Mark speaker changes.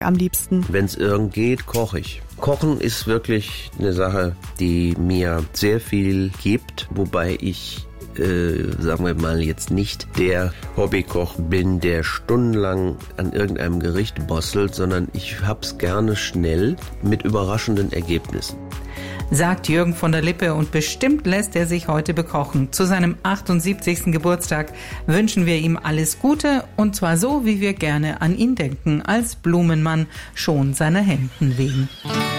Speaker 1: am liebsten?
Speaker 2: Wenn es irgend geht, koche ich. Kochen ist wirklich eine Sache, die mir sehr viel gibt, wobei ich sagen wir mal jetzt nicht der Hobbykoch bin, der stundenlang an irgendeinem Gericht bostelt, sondern ich hab's gerne schnell mit überraschenden Ergebnissen.
Speaker 3: Sagt Jürgen von der Lippe, und bestimmt lässt er sich heute bekochen. Zu seinem 78. Geburtstag wünschen wir ihm alles Gute, und zwar so, wie wir gerne an ihn denken, als Blumenmann schon seiner Händen wegen.